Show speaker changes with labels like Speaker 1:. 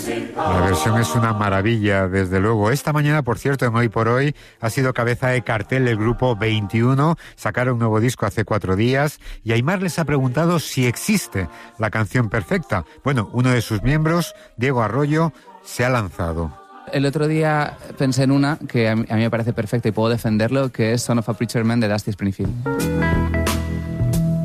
Speaker 1: La versión es una maravilla, desde luego. Esta mañana, por cierto, en Hoy por Hoy, ha sido cabeza de cartel el grupo 21. Sacaron un nuevo disco hace 4 días y Aimar les ha preguntado si existe la canción perfecta. Bueno, uno de sus miembros, Diego Arroyo, se ha lanzado.
Speaker 2: El otro día pensé en una que a mí me parece perfecta y puedo defenderlo, que es Son of a Preacher Man de Dusty Springfield.